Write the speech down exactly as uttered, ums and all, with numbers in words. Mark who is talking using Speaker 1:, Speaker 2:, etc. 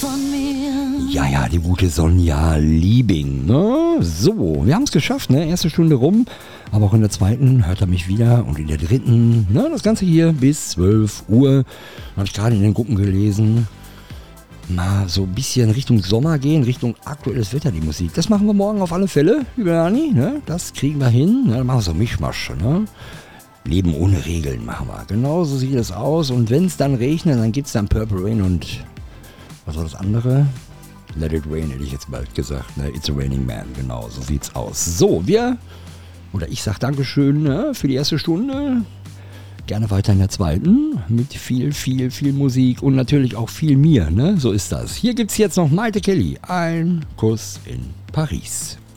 Speaker 1: Ja, ja, die gute Sonja Liebing, ne? So, wir haben es geschafft, ne? Erste Stunde rum, aber auch in der zweiten hört er mich wieder und in der dritten, ne? Das Ganze hier bis zwölf Uhr, habe ich gerade in den Gruppen gelesen, mal so ein bisschen Richtung Sommer gehen, Richtung aktuelles Wetter, die Musik. Das machen wir morgen auf alle Fälle, lieber Dani, ne? Das kriegen wir hin, ne? Dann machen wir so Mischmasch, ne? Leben ohne Regeln machen wir, genau so sieht es aus und wenn es dann regnet, dann gibt es dann Purple Rain und was war das andere? Let It Rain hätte ich jetzt bald gesagt, ne? It's a Raining Man, genau, so sieht's aus. So, wir, oder ich sag Dankeschön, ne, für die erste Stunde. Gerne weiter in der zweiten mit viel, viel, viel Musik und natürlich auch viel mir, ne? So ist das. Hier gibt's jetzt noch Maite Kelly, ein Kuss in Paris.